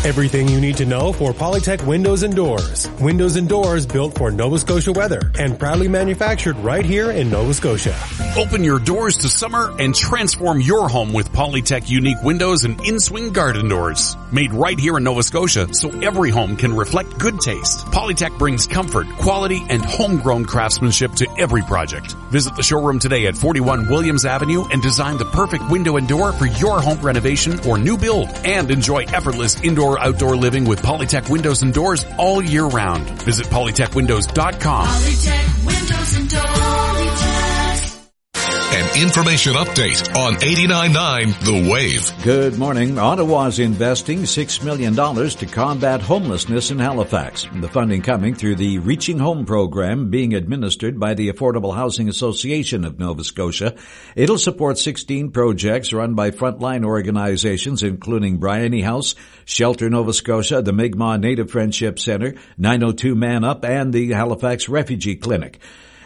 Everything you need to know for Polytech Windows and Doors. Windows and doors built for Nova Scotia weather and proudly manufactured right here in Nova Scotia. Open your doors to summer and transform your home with Polytech unique windows and in-swing garden doors. Made right here in Nova Scotia so every home can reflect good taste. Polytech brings comfort, quality, and homegrown craftsmanship to every project. Visit the showroom today at 41 Williams Avenue and design the perfect window and door for your home renovation or new build. And enjoy effortless indoor-outdoor living with Polytech Windows and Doors all year round. Visit polytechwindows.com. Polytech Windows and Doors. An information update on 89.9 The Wave. Good morning. Ottawa's investing $6 million to combat homelessness in Halifax. The funding coming through the Reaching Home program being administered by the Affordable Housing Association of Nova Scotia. It'll support 16 projects run by frontline organizations including Bryony House, Shelter Nova Scotia, the Mi'kmaq Native Friendship Center, 902 Man Up, and the Halifax Refugee Clinic.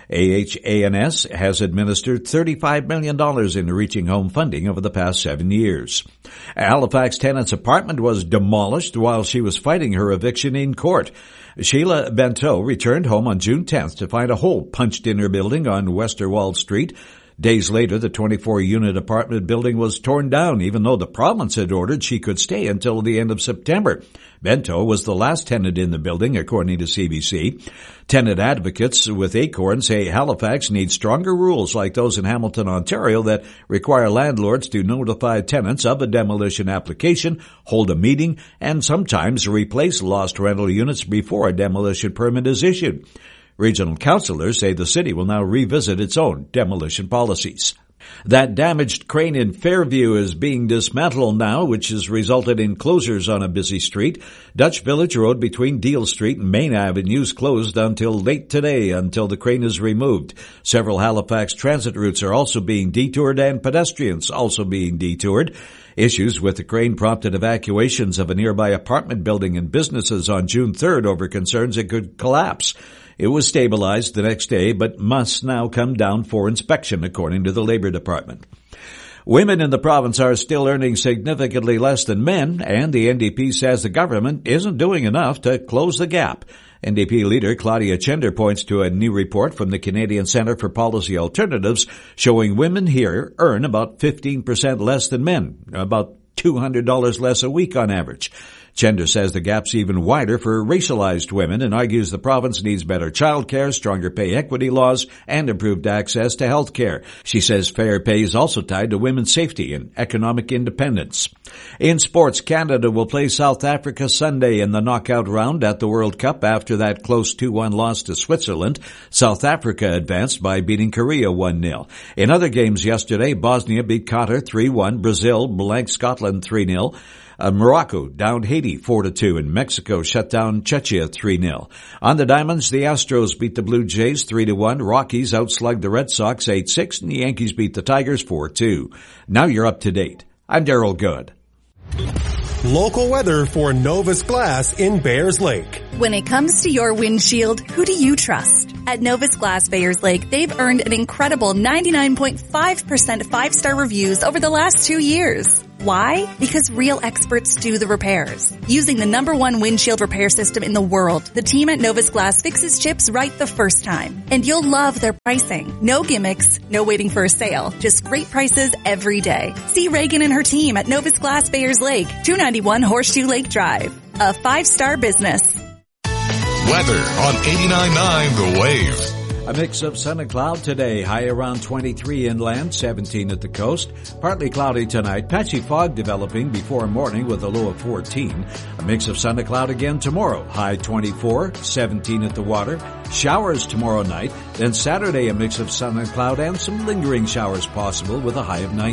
AHANS has administered $35 million in Reaching Home funding over the past 7 years. A Halifax tenant's apartment was demolished while she was fighting her eviction in court. Sheila Bento returned home on June 10th to find a hole punched in her building on Westerwald Street. Days later, the 24-unit apartment building was torn down, even though the province had ordered she could stay until the end of September. Bento was the last tenant in the building, according to CBC. Tenant advocates with Acorn say Halifax needs stronger rules like those in Hamilton, Ontario, that require landlords to notify tenants of a demolition application, hold a meeting, and sometimes replace lost rental units before a demolition permit is issued. Regional councillors say the city will now revisit its own demolition policies. That damaged crane in Fairview is being dismantled now, which has resulted in closures on a busy street. Dutch Village Road between Deal Street and Main Avenue is closed until late today until the crane is removed. Several Halifax transit routes are also being detoured and pedestrians also being detoured. Issues with the crane prompted evacuations of a nearby apartment building and businesses on June 3rd over concerns it could collapse. It was stabilized the next day, but must now come down for inspection, according to the Labor Department. Women in the province are still earning significantly less than men, and the NDP says the government isn't doing enough to close the gap. NDP leader Claudia Chender points to a new report from the Canadian Centre for Policy Alternatives showing women here earn about 15% less than men, about $200 less a week on average. Chender says the gap's even wider for racialized women and argues the province needs better child care, stronger pay equity laws, and improved access to health care. She says fair pay is also tied to women's safety and economic independence. In sports, Canada will play South Africa Sunday in the knockout round at the World Cup after that close 2-1 loss to Switzerland. South Africa advanced by beating Korea 1-0. In other games yesterday, Bosnia beat Qatar 3-1, Brazil blanked Scotland 3-0. Morocco downed Haiti 4-2, and Mexico shut down Czechia 3-0. On the diamonds, the Astros beat the Blue Jays 3-1, Rockies outslugged the Red Sox 8-6, and the Yankees beat the Tigers 4-2. Now you're up to date. I'm Daryl Good. Local weather for Novus Glass in Bayers Lake. When it comes to your windshield, who do you trust? At Novus Glass Bayers Lake, they've earned an incredible 99.5% 5-star reviews over the last 2 years. Why? Because real experts do the repairs. Using the #1 windshield repair system in the world, the team at Novus Glass fixes chips right the first time. And you'll love their pricing. No gimmicks, no waiting for a sale, just great prices every day. See Reagan and her team at Novus Glass Bayers Lake, 291 Horseshoe Lake Drive. A 5-star business. Weather on 89.9 The Wave. A mix of sun and cloud today, high around 23 inland, 17 at the coast. Partly cloudy tonight, patchy fog developing before morning with a low of 14. A mix of sun and cloud again tomorrow, high 24, 17 at the water. Showers tomorrow night, then Saturday a mix of sun and cloud and some lingering showers possible with a high of 19.